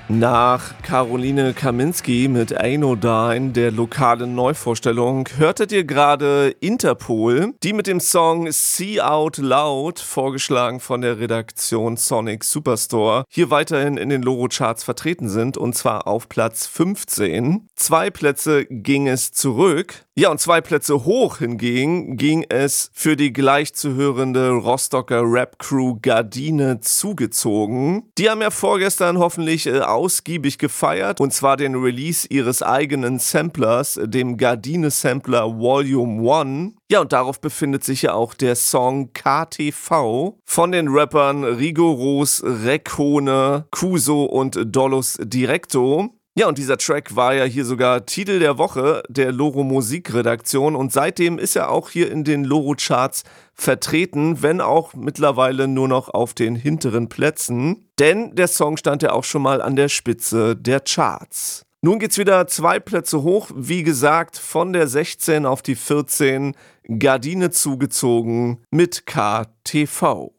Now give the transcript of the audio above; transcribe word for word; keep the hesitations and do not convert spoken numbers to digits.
Nach Caroline Kaminski mit Anodyne, der lokalen Neuvorstellung, hörtet ihr gerade Interpol, die mit dem Song See Out Loud, vorgeschlagen von der Redaktion Sonic Superstore, hier weiterhin in den Loro-Charts vertreten sind, und zwar auf Platz fünfzehn. Zwei Plätze ging es zurück. Ja, und zwei Plätze hoch hingegen ging es für die gleich zu hörende Rostocker Rap-Crew Gardine zugezogen. Die haben ja vorgestern hoffentlich äh, ausgiebig gefeiert, und zwar den Release ihres eigenen Samplers, dem Gardine Sampler Volume eins. Ja, und darauf befindet sich ja auch der Song K T V von den Rappern Rigoros, Rekhone, Kuso und Dollus Directo. Ja, und dieser Track war ja hier sogar Titel der Woche der Loro Musikredaktion, und seitdem ist er auch hier in den Loro-Charts vertreten, wenn auch mittlerweile nur noch auf den hinteren Plätzen. Denn der Song stand ja auch schon mal an der Spitze der Charts. Nun geht's wieder zwei Plätze hoch, wie gesagt, von der sechzehn auf die vierzehn, Gardine zugezogen mit K T V.